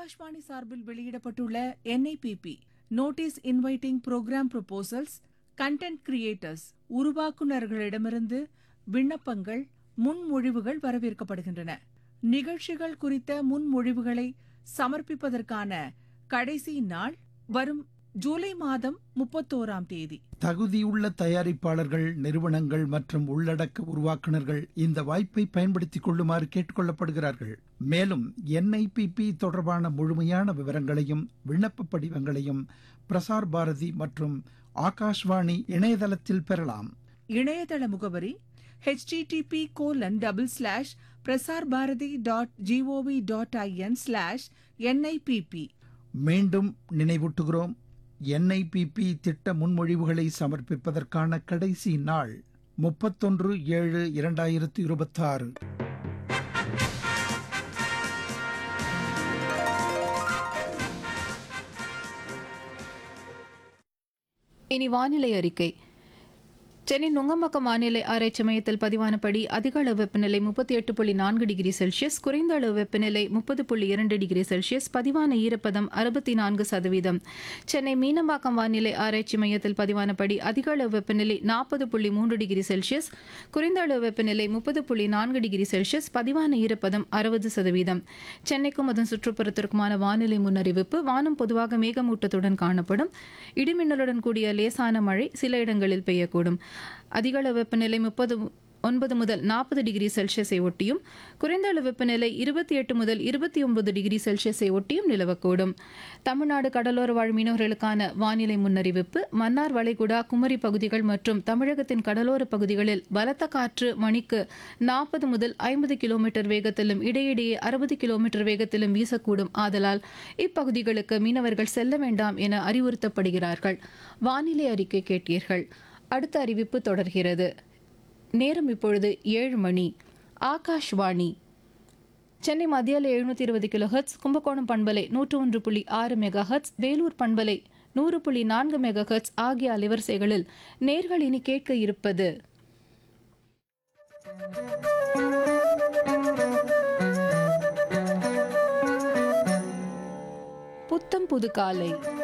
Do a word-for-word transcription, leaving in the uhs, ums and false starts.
ஆகாஷ்வாணி சார்பில் வெளியிடப்பட்டுள்ள என் I P B notice inviting program proposals content creators உருவாக்குநர்களிடமிருந்து விண்ணப்பங்கள் முன்மொழிவுகள் வரவேற்கப்படுகின்றன. நிகழ்ச்சிகள் குறித்த முன்மொழிவுகளை சமர்ப்பிப்பதற்கான கடைசி நாள் வரும் ஜூலை மாதம் முப்பத்தோராம் தேதி. தகுதியுள்ள தயாரிப்பாளர்கள், நிறுவனங்கள் மற்றும் உள்ளடக்க உருவாக்குநர்கள் இந்த வாய்ப்பை பயன்படுத்திக் கொள்ளுமாறு கேட்டுக் கொள்ளப்படுகிறார்கள். மேலும் என் ஐ பி பி தொடர்பான முழுமையான விவரங்களையும் விண்ணப்ப படிவங்களையும் பிரசார் பாரதி மற்றும் ஆகாஷ்வாணி இணையதளத்தில் பெறலாம். இணையதள முகவரி H D D B colon double slash Prasar Bharathi dot gov dot IN slash N I P B. மீண்டும் நினைவூட்டுகிறோம், என் ஐ பி பி திட்ட முன்மொழிவுகளை சமர்ப்பிப்பதற்கான கடைசி நாள் முப்பத்தொன்று ஏழு இரண்டாயிரத்து இருபத்தாறு. இனி வானிலை அறிக்கை. சென்னை நுங்கம்பாக்கம் வானிலை ஆராய்ச்சி மையத்தில் பதிவானபடி அதிக அளவு வெப்பநிலை முப்பத்தி எட்டு புள்ளி நான்கு டிகிரி செல்சியஸ், குறைந்த அளவு வெப்பநிலை முப்பது புள்ளி இரண்டு டிகிரி செல்சியஸ், பதிவான ஈரப்பதம் அறுபத்தி நான்கு சதவீதம். சென்னை மீனம்பாக்கம் வானிலை ஆராய்ச்சி மையத்தில் பதிவானபடி அதிக அளவு வெப்பநிலை நாற்பது புள்ளி மூன்று டிகிரி செல்சியஸ், குறைந்த அளவு வெப்பநிலை முப்பது புள்ளி நான்கு டிகிரி செல்சியஸ், பதிவான ஈரப்பதம் அறுபது சதவீதம். சென்னைக்கும் அதன் சுற்றுப்புறத்திற்குமான வானிலை முன்னறிவிப்பு. வானம் பொதுவாக மேகமூட்டத்துடன் காணப்படும். இடிமின்னலுடன் கூடிய லேசான மழை சில இடங்களில் பெய்யக்கூடும். அதிக அளவு வெப்பநிலை முப்பது ஒன்பது முதல் நாற்பது டிகிரி செல்சியஸை ஒட்டியும், குறைந்த அளவு வெப்பநிலை இருபத்தி எட்டு முதல் இருபத்தி ஒன்பது டிகிரி செல்சியஸை ஒட்டியும் நிலவக்கூடும். தமிழ்நாடு கடலோர வாழ் மீனவர்களுக்கான வானிலை முன்னறிவிப்பு. மன்னார் வளைகுடா, குமரி பகுதிகள் மற்றும் தமிழகத்தின் கடலோர பகுதிகளில் பலத்த காற்று மணிக்கு நாற்பது முதல் ஐம்பது கிலோமீட்டர் வேகத்திலும் இடையிடையே அறுபது கிலோமீட்டர் வேகத்திலும் வீசக்கூடும். ஆதலால் இப்பகுதிகளுக்கு மீனவர்கள் செல்ல வேண்டாம் என அறிவுறுத்தப்படுகிறார்கள். வானிலை அறிக்கை கேட்டீர்கள். அடுத்த அறிவிப்பு தொடர்கிறது. நேரம் இப்பொழுது ஏழு மணி. ஆகாஷ்வாணி சென்னை மத்தியால எழுநூற்றி இருபது கிலோ ஹெர்ட்ஸ், கும்பகோணம் பண்பலை நூற்று ஒன்று புள்ளி ஆறு மெகா ஹெர்ட்ஸ், வேலூர் பண்பலை நூறு புள்ளி நான்கு மெகா ஹெர்ட்ஸ் ஆகிய அலைவரிசைகளில் நேர்கள் இனி கேட்க இருப்பது புத்தம் புது காலை.